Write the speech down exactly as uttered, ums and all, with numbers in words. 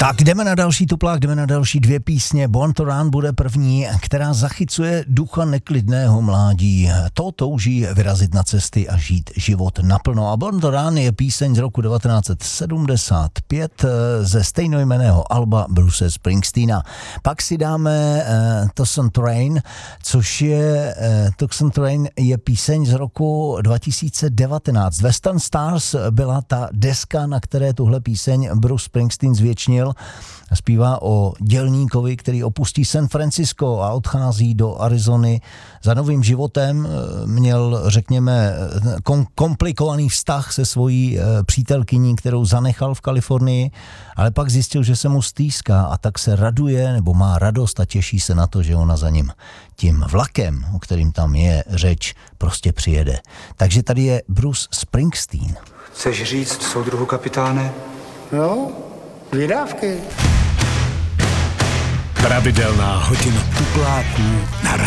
Tak jdeme na další tuplák, jdeme na další dvě písně. Born to Run bude první, která zachycuje ducha neklidného mládí. To touží vyrazit na cesty a žít život naplno. A Born to Run je píseň z roku devatenáct set sedmdesát pět ze stejnojmenného alba Bruce Springsteena. Pak si dáme uh, Tucson Train, což je uh, Tucson Train je píseň z roku dva tisíce devatenáct. Western Stars byla ta deska, na které tuhle píseň Bruce Springsteen zvětšnil. Zpívá o dělníkovi, který opustí San Francisco a odchází do Arizony za novým životem. Měl, řekněme, kom- komplikovaný vztah se svojí přítelkyní, kterou zanechal v Kalifornii, ale pak zjistil, že se mu stýská a tak se raduje, nebo má radost a těší se na to, že ona za ním tím vlakem, o kterým tam je řeč, prostě přijede. Takže tady je Bruce Springsteen. Chceš říct soudruhu kapitáne? No, vydávky. Pravidelná hodina tupláků na